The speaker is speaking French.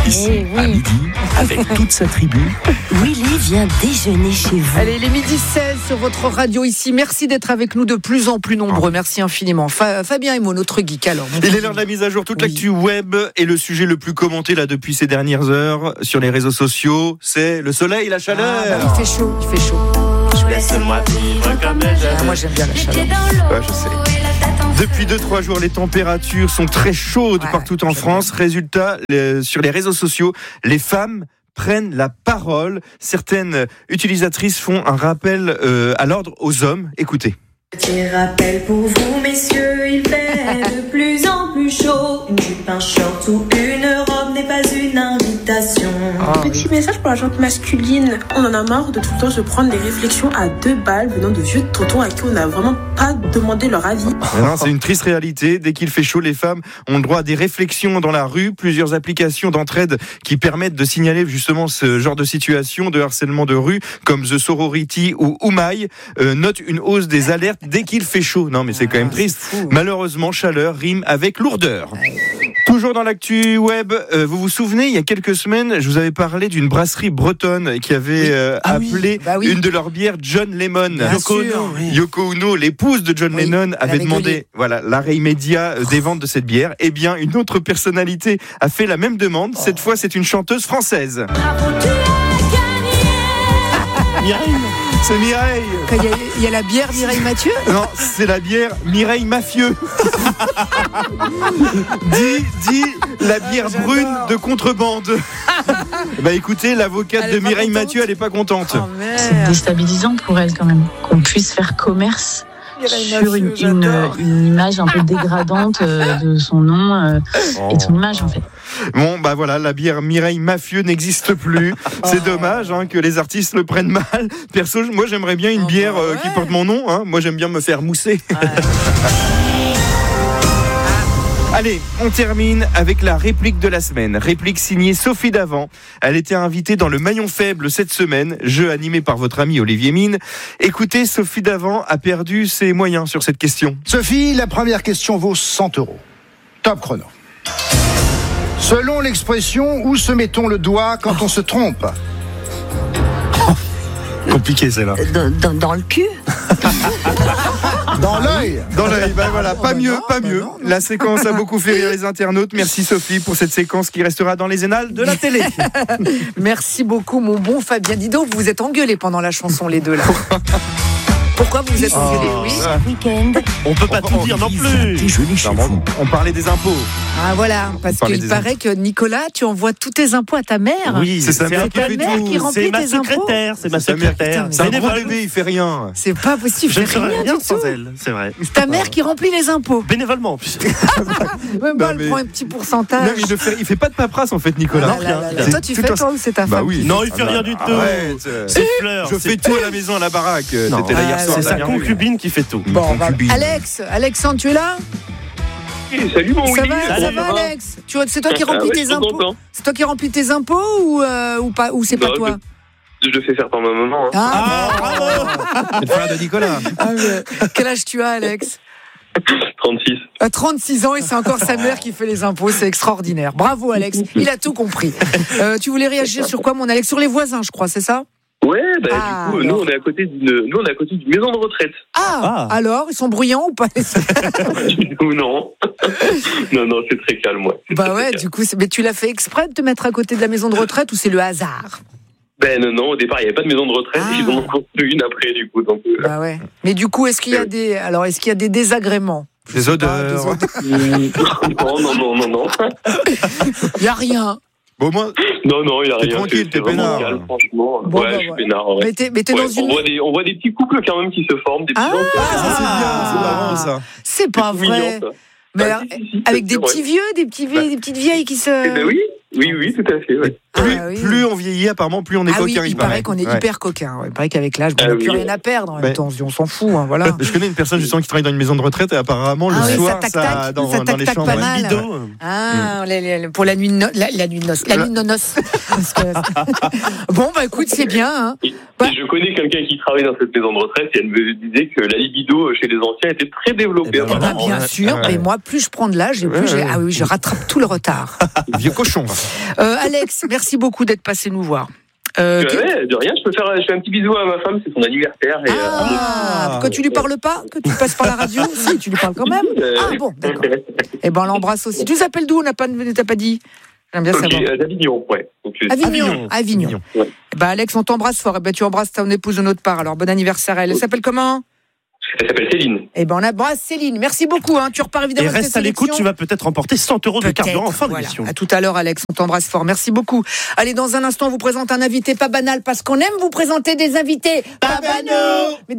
Ici, à midi, avec toute sa tribu. Willy vient déjeuner chez vous. Allez, les midi 16 sur votre radio ici. Merci d'être avec nous de plus en plus nombreux. Merci infiniment. Fabien Emo, notre geek alors. Il est l'heure de la mise à jour. Toute l'actu web et le sujet le plus commenté là depuis ces dernières heures sur les réseaux sociaux, c'est le soleil, la chaleur. Il fait chaud, il fait chaud. Laisse-moi vivre comme les moi j'aime bien la chaleur. Ouais, je sais. Depuis 2-3 jours, les températures sont très chaudes partout en France. Résultat, sur les réseaux sociaux, les femmes prennent la parole. Certaines utilisatrices font un rappel à l'ordre aux hommes. Écoutez. Petit rappel pour vous, messieurs, il fait de plus en plus chaud. Une jupe, un short ou une robe n'est pas une invitation. Petit message pour la gente masculine. On en a marre de tout le temps se prendre des réflexions à 2 balles venant de vieux tontons à qui on n'a vraiment pas demandé leur avis. Non, c'est une triste réalité. Dès qu'il fait chaud, les femmes ont le droit à des réflexions dans la rue. Plusieurs applications d'entraide qui permettent de signaler justement ce genre de situation de harcèlement de rue, comme The Sorority ou Oumai, notent une hausse des alertes dès qu'il fait chaud. Non, mais c'est quand même triste. Malheureusement, chaleur rime avec lourdeur. Toujours dans l'actu web, vous vous souvenez, il y a quelques semaines, je vous avais parlé d'une brasserie bretonne qui avait appelé une de leurs bières John Lemon. Yoko Ono, l'épouse de John Lennon, avait demandé l'arrêt immédiat des ventes de cette bière. Eh bien, une autre personnalité a fait la même demande. Cette fois, c'est une chanteuse française. Bravo, tu as gagné. Mireille. C'est Mireille. Il y a la bière Mireille Mathieu ? Non, c'est la bière Mireille Mafieux. dit la bière brune de contrebande. Bah écoutez, l'avocate de Mireille Mathieu, elle est pas contente. C'est déstabilisant pour elle quand même, qu'on puisse faire commerce sur une image un peu dégradante de son nom et de son image en fait. Bon, bah voilà, la bière Mireille Mafieux n'existe plus. C'est dommage que les artistes le prennent mal. Perso, moi j'aimerais bien une bière qui porte mon nom. Moi j'aime bien me faire mousser. Allez, on termine avec la réplique de la semaine. Réplique signée Sophie Davant. Elle était invitée dans le Maillon Faible cette semaine, jeu animé par votre ami Olivier Mine. Écoutez, Sophie Davant a perdu ses moyens sur cette question. Sophie, la première question vaut 100 €. Top chrono. Selon l'expression, où se met-on le doigt quand on se trompe ? Compliqué celle-là. Dans le cul. Dans l'œil. Dans l'œil, voilà, pas mieux. La séquence a beaucoup fait rire les internautes. Merci Sophie pour cette séquence qui restera dans les annales de la télé. Merci beaucoup mon bon Fabien. Dis donc, vous vous êtes engueulés pendant la chanson les deux là. Pourquoi vous êtes engueulés ? Week-end. On peut pas tout dire non plus. Déjeuner chez vous. On parlait des impôts. Ah voilà, parce qu'il paraît que Nicolas, tu envoies tous tes impôts à ta mère. Oui, c'est sa mère qui fait mère tout. qui remplit tes impôts. C'est ma secrétaire. C'est un gros bébé, il fait rien. C'est pas possible, Je ne fais ferai rien du sans tout. elle, c'est vrai. C'est ta mère qui remplit les impôts. Bénévolement en plus. Même pas, elle prend un petit pourcentage. Non, il fait pas de paperasse en fait, Nicolas. Toi, tu fais toi ou c'est ta femme ? Oui. Non, il fait rien du tout. C'est Fleur. Je fais tout à la maison, à la baraque. T'étais là hier soir. C'est sa concubine qui fait tout. Bon, Alexandre, tu es là ? Salut mon Willy. Ça va Alex ? C'est toi qui remplis tes impôts ? C'est toi qui remplis tes impôts ou pas, ou c'est pas toi ? Je fais faire par ma maman. Bravo. C'est le frère de Nicolas. Quel âge tu as, Alex ? 36. 36 ans et c'est encore sa mère qui fait les impôts, c'est extraordinaire. Bravo Alex, il a tout compris. Tu voulais réagir sur quoi mon Alex ? Sur les voisins, je crois, c'est ça ? Ouais, du coup, nous on est à côté d'une maison de retraite. Alors, ils sont bruyants ou pas ? Non, c'est très calme, ouais. Du coup, mais tu l'as fait exprès de te mettre à côté de la maison de retraite ou c'est le hasard ? Non, au départ il n'y avait pas de maison de retraite, ils en ont construit une après du coup. Donc, Mais du coup, est-ce qu'il y a des désagréments ? Des odeurs. Non. Il n'y a rien. Bon, moi. Non, il n'y a rien. T'es tranquille, t'es peinard. Calme, franchement. Je suis peinard. Ouais. Mais t'es dans une. On voit des petits couples quand même qui se forment, des petits enfants. Ça c'est bien, c'est marrant ça. C'est pas vrai. Mignon, mais avec des petits vieux, des petites vieilles qui se. Oui, tout à fait. Ouais. Plus on vieillit, apparemment, plus on est coquin. Il paraît qu'on est hyper coquin. Il paraît qu'avec l'âge, on n'a plus rien à perdre. En même temps, on s'en fout. Voilà. Je connais une personne justement qui travaille dans une maison de retraite et apparemment le soir, ça dans les chambres. Pas mal. Pour la nuit de noces. Bon, écoute, c'est bien. Hein. Et je connais quelqu'un qui travaille dans cette maison de retraite et elle me disait que la libido chez les anciens était très développée. Bien sûr, mais moi, plus je prends de l'âge, et plus je rattrape tout le retard. Vieux cochon. Alex, merci beaucoup d'être passé nous voir. De rien, je fais un petit bisou à ma femme, c'est son anniversaire. Pourquoi tu lui parles pas? Que tu passes par la radio? Si, tu lui parles quand même. Bon, d'accord. Eh ben, on l'embrasse aussi. Tu s'appelles d'où? T'as pas dit? J'aime bien savoir. D'Avignon, ouais. Avignon. Ouais. Alex, on t'embrasse fort. Tu embrasses ton épouse de notre part. Alors, bon anniversaire à elle. Elle s'appelle comment? Elle s'appelle Céline. On embrasse Céline. Merci beaucoup. Tu repars évidemment. Et reste à l'écoute, tu vas peut-être remporter 100 € de carburant en fin d'émission. À tout à l'heure, Alex. On t'embrasse fort. Merci beaucoup. Allez, dans un instant, on vous présente un invité pas banal parce qu'on aime vous présenter des invités pas banaux.